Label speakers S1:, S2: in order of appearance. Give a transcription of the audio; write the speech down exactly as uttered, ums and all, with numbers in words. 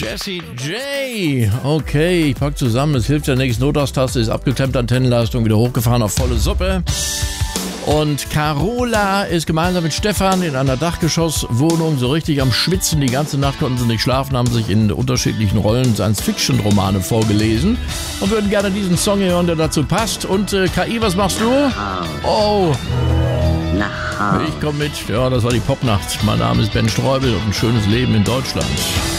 S1: Jessie J. Okay, ich pack zusammen, es hilft ja nichts. Notaus-Taste ist abgeklemmt, Antennenleistung wieder hochgefahren auf volle Suppe. Und Carola ist gemeinsam mit Stefan in einer Dachgeschosswohnung so richtig am Schwitzen. Die ganze Nacht konnten sie nicht schlafen, haben sich in unterschiedlichen Rollen Science-Fiction-Romane vorgelesen und würden gerne diesen Song hören, der dazu passt. Und äh, K I, was machst du? Oh,
S2: Nach Hause.
S1: ich komm mit. Ja, das war die Popnacht. Mein Name ist Ben Streubel und ein schönes Leben in Deutschland.